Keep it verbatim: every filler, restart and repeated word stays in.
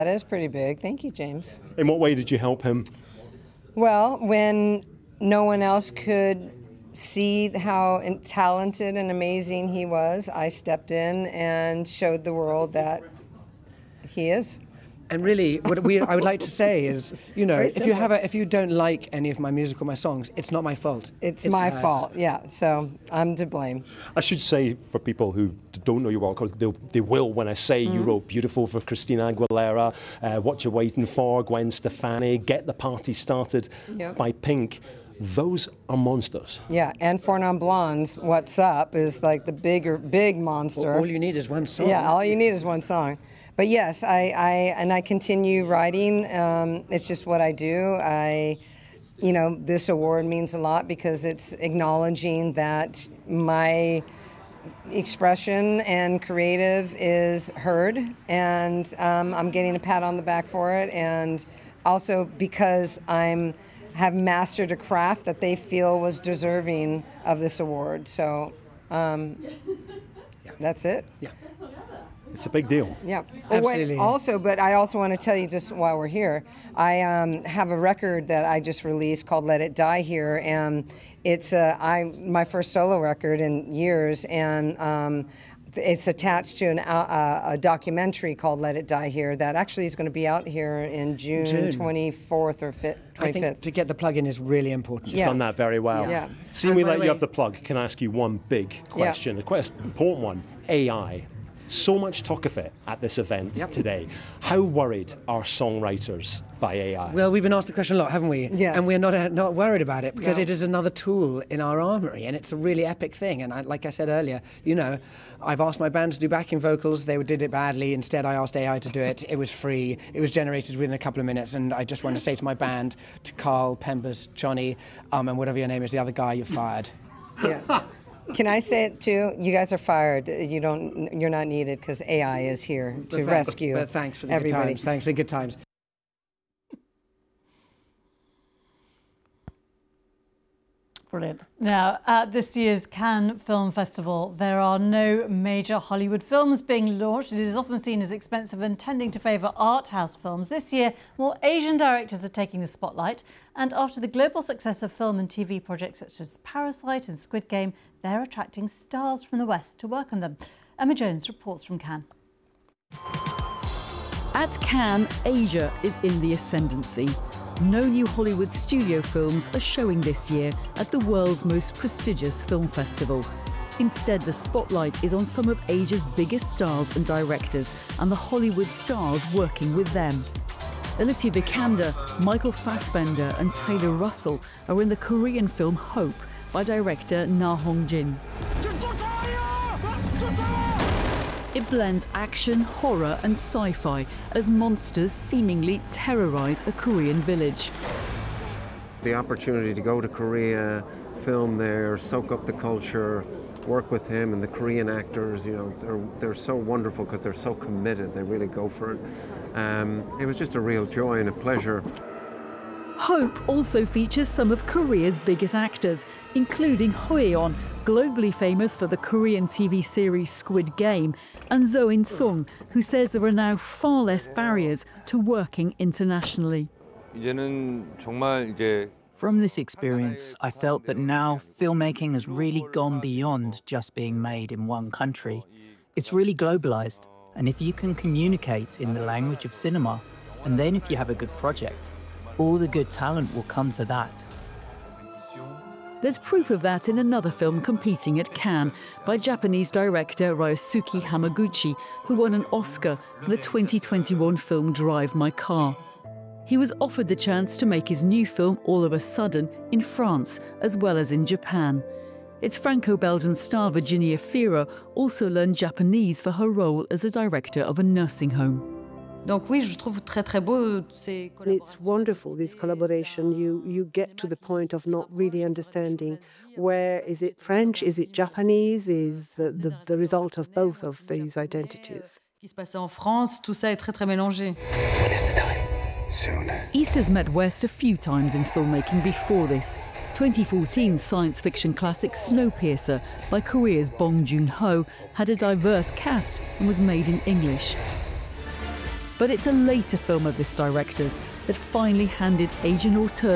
That is pretty big. Thank you, James. In what way did you help him? Well, when no one else could see how talented and amazing he was, I stepped in and showed the world that he is. And really, what we, I would like to say is, you know, if you have a, if you don't like any of my music or my songs, it's not my fault. It's, it's my hers. fault, yeah. So I'm to blame. I should say, for people who don't know your work, they, they will when I say mm-hmm. you wrote Beautiful for Christina Aguilera, uh, What You Waiting For, Gwen Stefani, Get the Party Started yep. by Pink. Those are monsters. Yeah, and Four Non Blondes, What's Up, is like the bigger, big monster. All you need is one song. Yeah, all you need is one song. But yes, I, I and I continue writing. Um, it's just what I do. I, you know, this award means a lot because it's acknowledging that my expression and creative is heard, and um, I'm getting a pat on the back for it, and also because I'm have mastered a craft that they feel was deserving of this award. So um, yeah. that's it. Yeah. It's a big deal. Yeah. Absolutely. Oh, wait, also, but I also want to tell you just while we're here, I um, have a record that I just released called Let It Die Here, and it's uh, I my first solo record in years, and um, it's attached to an, uh, a documentary called Let It Die Here that actually is going to be out here in June, June. twenty-fourth or twenty-fifth. I think to get the plug-in is really important. You've yeah. done that very well. Yeah. Seeing we let you have the plug, can I ask you one big question, yeah. a quite important one, A I. So much talk of it at this event yep. today. How worried are songwriters by A I? Well, we've been asked the question a lot, haven't we? Yes. And we're not uh, not worried about it because no. it is another tool in our armory, and it's a really epic thing. And I, like I said earlier, you know, I've asked my band to do backing vocals. They did it badly. Instead, I asked A I to do it. It was free. It was generated within a couple of minutes. And I just want to say to my band, to Carl, Pembers, Johnny, um, and whatever your name is, the other guy, you're fired. Yeah. Can I say it too? You guys are fired. You don't. You're not needed because A I is here to but rescue. But thanks for the everybody. good times. Thanks for the good times. Brilliant. Now, at this year's Cannes Film Festival, there are no major Hollywood films being launched. It is often seen as expensive and tending to favour art house films. This year, more Asian directors are taking the spotlight. And after the global success of film and T V projects such as Parasite and Squid Game, they're attracting stars from the West to work on them. Emma Jones reports from Cannes. At Cannes, Asia is in the ascendancy. No new Hollywood studio films are showing this year at the world's most prestigious film festival. Instead, the spotlight is on some of Asia's biggest stars and directors and the Hollywood stars working with them. Alicia Vikander, Michael Fassbender and Taylor Russell are in the Korean film Hope by director Na Hong-jin. It blends action, horror and sci-fi as monsters seemingly terrorise a Korean village. The opportunity to go to Korea, film there, soak up the culture, work with him and the Korean actors, you know, they're, they're so wonderful because they're so committed, they really go for it. Um, it was just a real joy and a pleasure. Hope also features some of Korea's biggest actors, including Ho Ye-on, globally famous for the Korean T V series Squid Game, and Zo In-sung, who says there are now far less barriers to working internationally. From this experience, I felt that now filmmaking has really gone beyond just being made in one country. It's really globalized, and if you can communicate in the language of cinema, and then if you have a good project, all the good talent will come to that. There's proof of that in another film competing at Cannes by Japanese director Ryosuke Hamaguchi, who won an Oscar for the twenty twenty-one film Drive My Car. He was offered the chance to make his new film All of a Sudden in France as well as in Japan. Its Franco-Belgian star Virginia Fira also learned Japanese for her role as a director of a nursing home. It's wonderful, this collaboration. You, you get to the point of not really understanding where is it French, is it Japanese, is the, the, the result of both of these identities. East has met West a few times in filmmaking before this. twenty fourteen science fiction classic Snowpiercer by Korea's Bong Joon-ho had a diverse cast and was made in English. But it's a later film of this director's that finally handed Asian auteur